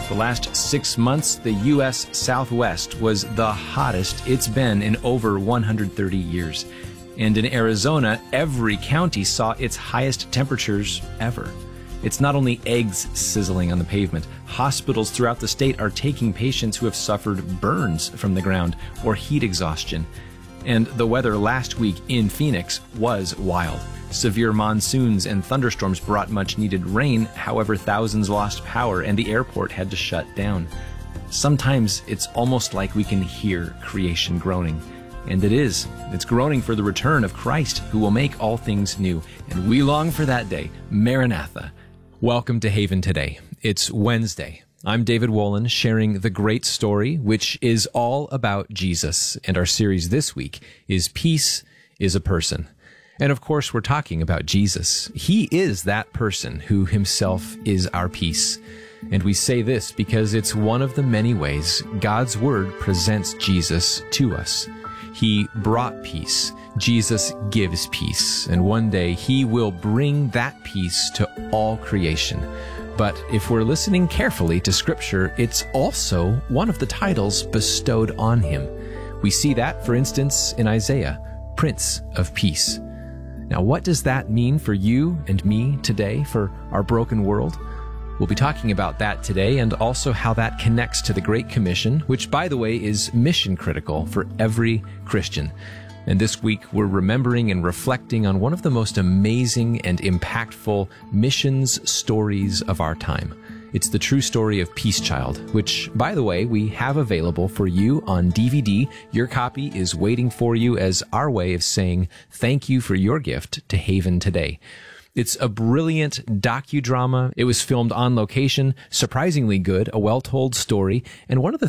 The last 6 months, the U.S. Southwest was the hottest it's been in over 130 years. And in Arizona, every county saw its highest temperatures ever. It's not only eggs sizzling on the pavement. Hospitals throughout the state are taking patients who have suffered burns from the ground or heat exhaustion. And the weather last week in Phoenix was wild. Severe monsoons and thunderstorms brought much-needed rain. However, thousands lost power and the airport had to shut down. Sometimes it's almost like we can hear creation groaning. And it is. It's groaning for the return of Christ, who will make all things new. And we long for that day. Maranatha. Welcome to Haven Today. It's Wednesday. I'm David Wolin, sharing the great story, which is all about Jesus. And our series this week is Peace is a Person. And of course, we're talking about Jesus. He is that person who himself is our peace. And we say this because it's one of the many ways God's Word presents Jesus to us. He brought peace. Jesus gives peace. And one day he will bring that peace to all creation. But if we're listening carefully to Scripture, it's also one of the titles bestowed on him. We see that, for instance, in Isaiah, Prince of Peace. Now, what does that mean for you and me today, for our broken world? We'll be talking about that today, and also how that connects to the Great Commission, which, by the way, is mission critical for every Christian. And this week, we're remembering and reflecting on one of the most amazing and impactful missions stories of our time. It's the true story of Peace Child, which, by the way, we have available for you on DVD. Your copy is waiting for you as our way of saying thank you for your gift to Haven Today. It's a brilliant docudrama. It was filmed on location, surprisingly good, a well-told story, and one of the